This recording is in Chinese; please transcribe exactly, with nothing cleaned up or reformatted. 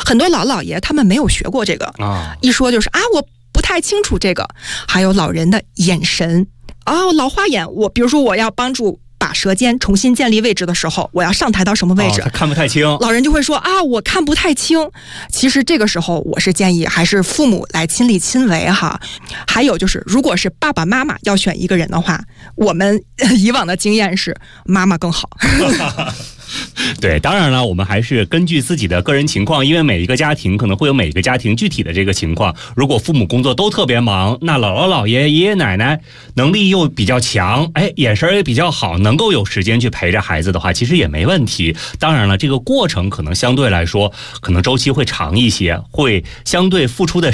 很多老老爷他们没有学过这个啊，一说就是啊，我不太清楚这个。还有老人的眼神啊，老花眼，我比如说我要帮助把舌尖重新建立位置的时候，我要上抬到什么位置、哦、 他看不太清， 老人就会说啊，我看不太清。其实这个时候我是建议还是父母来亲力亲为哈。还有就是如果是爸爸妈妈要选一个人的话，我们以往的经验是妈妈更好对，当然了，我们还是根据自己的个人情况，因为每一个家庭可能会有每一个家庭具体的这个情况。如果父母工作都特别忙，那姥姥姥爷爷爷奶奶能力又比较强，哎，眼神也比较好，能够有时间去陪着孩子的话，其实也没问题。当然了，这个过程可能相对来说可能周期会长一些，会相对付出的